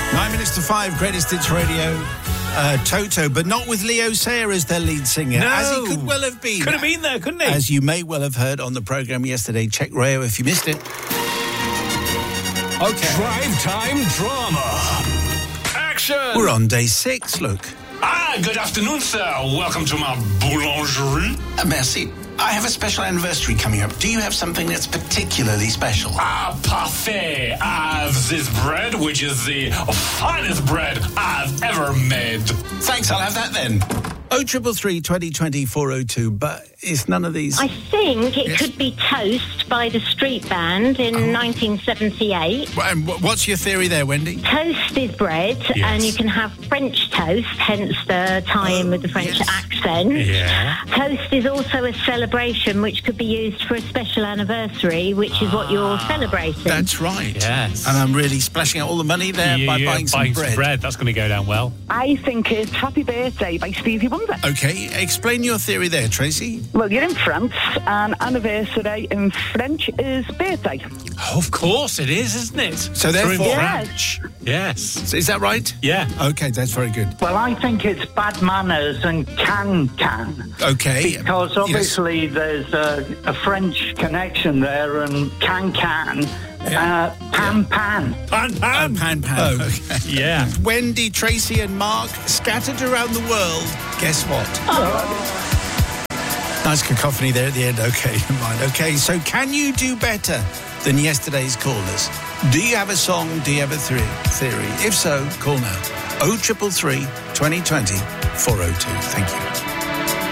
9 minutes to 5, Greatest Hits Radio. Toto, but not with Leo Sayer as their lead singer, as he could well have been. Could have been there, couldn't he? As you may well have heard on the programme yesterday. Check Rayo if you missed it. Okay. Drive time drama. Action! We're on day 6, look. Good afternoon, sir. Welcome to my boulangerie. Merci. I have a special anniversary coming up. Do you have something that's particularly special? Parfait. I have this bread, which is the finest bread I've ever made. Thanks, I'll have that then. 0333 2020 402, but it's none of these. I think it could be Toast by the Street Band in 1978. And what's your theory there, Wendy? Toast is bread, and you can have French toast, hence the tie-in with the French accent. Yeah. Toast is also a celebration which could be used for a special anniversary, which is what you're celebrating. That's right. Yes. And I'm really splashing out all the money there by buying some bread. That's going to go down well. I think it's Happy Birthday by Stevie Wonder. Okay, explain your theory there, Tracy. Well, you're in France, and anniversary in French is birthday. Oh, of course it is, isn't it? So therefore... We're in French. Yes. Is that right? Yeah. Okay, that's very good. Well, I think it's Bad Manners and Can. Okay. Because obviously there's a French connection there, and Can. Yeah. Pan. Pan. Okay. Yeah. Wendy, Tracy and Mark scattered around the world. Guess what? Nice cacophony there at the end. Okay, never mind. Okay, so can you do better than yesterday's callers? Do you have a song? Do you have a theory? If so, call now. 0333 2020 402. Thank you.